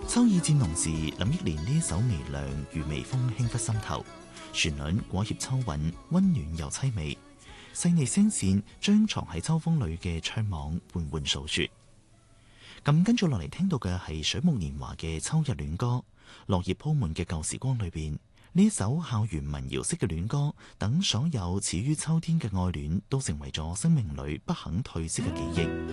秋意漸濃時，林憶蓮呢首微涼如微風輕拂心頭，旋律裹挾秋韻，溫暖又淒美，細膩聲線將藏喺秋風裏嘅悵惘緩緩訴說。咁跟住落嚟聽到嘅係水木年華嘅秋日戀歌，落葉鋪滿嘅舊時光裏邊，呢首校園民謠式嘅戀歌，等所有始於秋天嘅愛戀都成為咗生命裏不肯褪色嘅記憶。